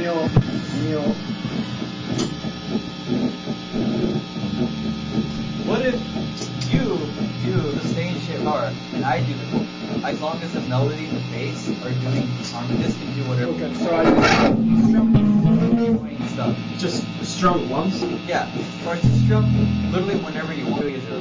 Neil. What if you do the same shit hard and I do the chord? As long as the melody and the bass are doing harmonious, can do whatever. Okay, so I Stuff. just strum it once. Yeah, or to strum literally whenever you want. Is